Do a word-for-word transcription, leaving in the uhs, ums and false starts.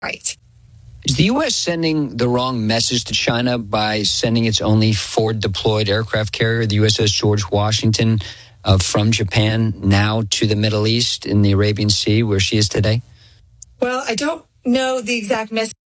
right. Is the U S sending the wrong message to China by sending its only forward-deployed aircraft carrier, the U S S George Washington, uh, from Japan now to the Middle East in the Arabian Sea where she is today? Well, I don't know the exact message